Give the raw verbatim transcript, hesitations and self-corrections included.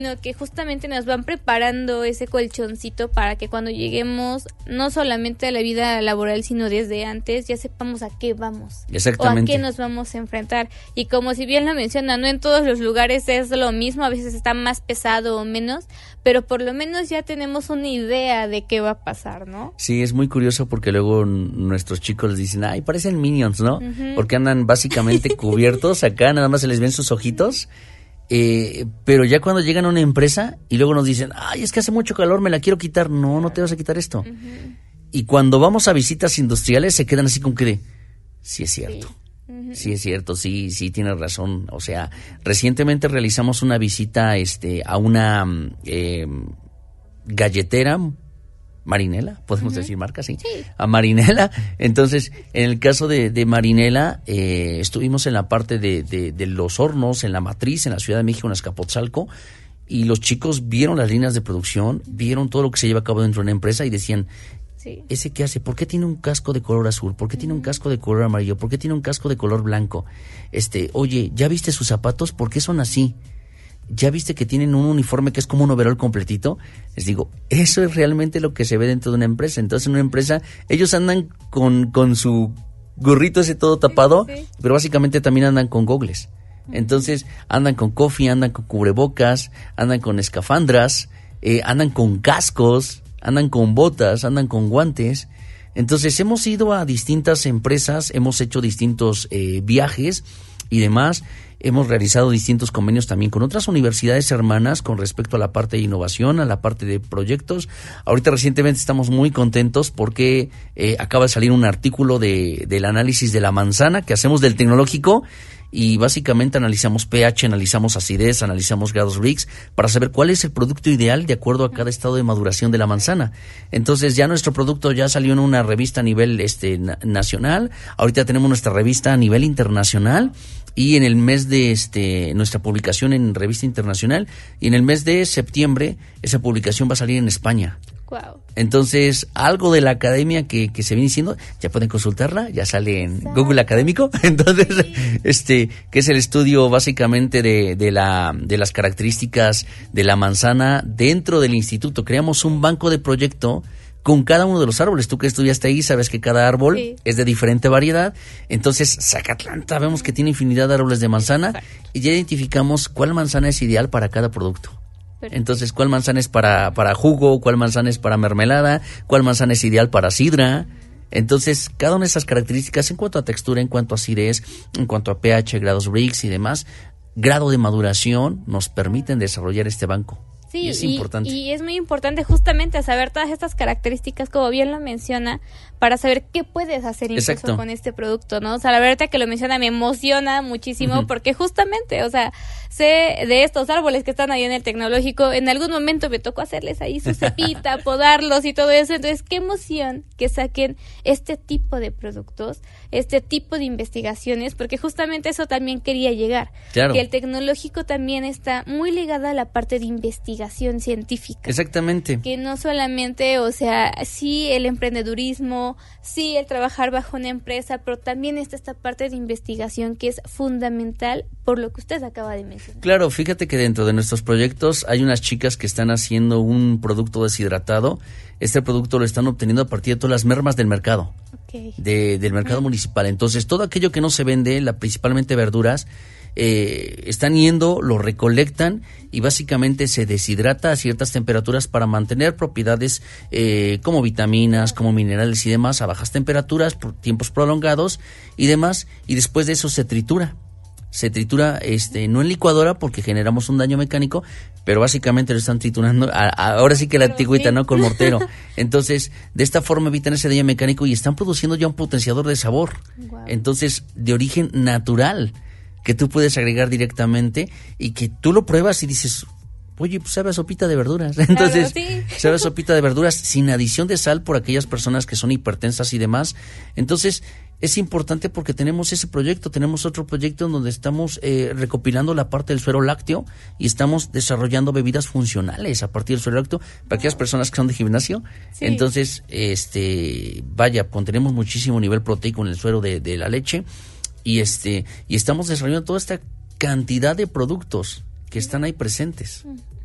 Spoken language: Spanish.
sino que justamente nos van preparando ese colchoncito para que cuando lleguemos no solamente a la vida laboral, sino desde antes ya sepamos a qué vamos. Exactamente. O a qué nos vamos a enfrentar. Y como si bien lo menciona, no en todos los lugares es lo mismo, a veces está más pesado o menos, pero por lo menos ya tenemos una idea de qué va a pasar, ¿no? Sí, es muy curioso porque luego nuestros chicos les dicen, ay, parecen Minions, ¿no? Uh-huh. Porque andan básicamente cubiertos acá, nada más se les ven sus ojitos. Eh, pero ya cuando llegan a una empresa y luego nos dicen, ay, es que hace mucho calor, me la quiero quitar. No, no te vas a quitar esto. Uh-huh. Y cuando vamos a visitas industriales se quedan así como que de, sí es cierto, sí, uh-huh. sí es cierto, sí, sí tienes razón. O sea, recientemente realizamos una visita este, a una eh, galletera, Marinela, podemos uh-huh. decir marca, sí, sí, a Marinela. Entonces, en el caso de, de Marinela, eh, estuvimos en la parte de, de, de los hornos, en la matriz, en la Ciudad de México, en Azcapotzalco, y los chicos vieron las líneas de producción, vieron todo lo que se lleva a cabo dentro de una empresa y decían, sí, ¿ese qué hace? ¿Por qué tiene un casco de color azul? ¿Por qué tiene un casco de color amarillo? ¿Por qué tiene un casco de color blanco? Este, oye, ¿ya viste sus zapatos? ¿Por qué son así? ¿Ya viste que tienen un uniforme que es como un overol completito? Les digo, eso es realmente lo que se ve dentro de una empresa. Entonces, en una empresa, ellos andan con, con su gorrito ese todo tapado, sí, sí, pero básicamente también andan con gogles. Entonces, andan con coffee, andan con cubrebocas, andan con escafandras, eh, andan con cascos, andan con botas, andan con guantes. Entonces, hemos ido a distintas empresas, hemos hecho distintos eh, viajes y demás. Hemos realizado distintos convenios también con otras universidades hermanas con respecto a la parte de innovación, a la parte de proyectos. Ahorita recientemente estamos muy contentos porque eh, acaba de salir un artículo de, del análisis de la manzana que hacemos del tecnológico y básicamente analizamos pH, analizamos acidez, analizamos grados Brix para saber cuál es el producto ideal de acuerdo a cada estado de maduración de la manzana. Entonces ya nuestro producto ya salió en una revista a nivel este na- nacional, ahorita tenemos nuestra revista a nivel internacional y en el mes de este nuestra publicación en revista internacional y en el mes de septiembre esa publicación va a salir en España. Wow. Entonces, algo de la academia que, que se viene diciendo, ya pueden consultarla, ya sale en Exacto. Google Académico. Entonces, sí. este, que es el estudio básicamente de, de la, de las características de la manzana dentro del instituto. Creamos un banco de proyecto con cada uno de los árboles. Tú que estudiaste ahí, sabes que cada árbol sí. es de diferente variedad. Entonces, Zacatlanta, vemos que tiene infinidad de árboles de manzana. Exacto. Y ya identificamos cuál manzana es ideal para cada producto. Entonces, ¿cuál manzana es para, para jugo? ¿Cuál manzana es para mermelada? ¿Cuál manzana es ideal para sidra? Entonces, cada una de esas características en cuanto a textura, en cuanto a acidez, en cuanto a pH, grados Brix y demás, grado de maduración, nos permiten desarrollar este banco. Sí, y es y, importante. Y es muy importante justamente saber todas estas características, como bien lo menciona, para saber qué puedes hacer incluso Exacto. con este producto, ¿no? O sea, la verdad que lo menciona me emociona muchísimo uh-huh. porque justamente, o sea, sé de estos árboles que están ahí en el tecnológico, en algún momento me tocó hacerles ahí su cepita, podarlos y todo eso, entonces qué emoción que saquen este tipo de productos, este tipo de investigaciones, porque justamente eso también quería llegar, claro. que el tecnológico también está muy ligado a la parte de investigación científica. Exactamente. Que no solamente, o sea, sí el emprendedurismo, sí el trabajar bajo una empresa, pero también está esta parte de investigación que es fundamental por lo que usted acaba de mencionar. Claro, fíjate que dentro de nuestros proyectos hay unas chicas que están haciendo un producto deshidratado. Este producto lo están obteniendo a partir de todas las mermas del mercado, okay. de, del mercado uh-huh. municipal. Entonces, todo aquello que no se vende, la, principalmente verduras, Eh, están yendo, lo recolectan y básicamente se deshidrata a ciertas temperaturas para mantener propiedades eh, como vitaminas, como minerales y demás a bajas temperaturas por tiempos prolongados y demás, y después de eso se tritura. Se tritura este no en licuadora porque generamos un daño mecánico, pero básicamente lo están triturando, a, a, ahora sí que la antigüita, ¿no? Con mortero. Entonces, de esta forma evitan ese daño mecánico y están produciendo ya un potenciador de sabor. Wow. Entonces, de origen natural, que tú puedes agregar directamente y que tú lo pruebas y dices, oye, pues sabe a sopita de verduras. Entonces, claro, sí. sabe a sopita de verduras sin adición de sal por aquellas personas que son hipertensas y demás. Entonces, es importante porque tenemos ese proyecto, tenemos otro proyecto en donde estamos eh, recopilando la parte del suero lácteo y estamos desarrollando bebidas funcionales a partir del suero lácteo para aquellas personas que son de gimnasio. Sí. Entonces, este, vaya, tenemos muchísimo nivel proteico en el suero de, de la leche. Y este y estamos desarrollando toda esta cantidad de productos que están ahí presentes.